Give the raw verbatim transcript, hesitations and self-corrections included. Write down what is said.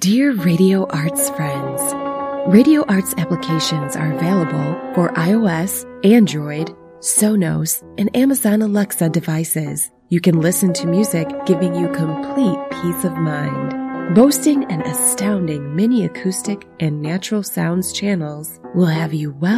Dear Radio Arts friends, Radio Arts applications are available for iOS, Android, Sonos, and Amazon Alexa devices. You can listen to music giving you complete peace of mind. Boasting an astounding mini acoustic and natural sounds channels will have you well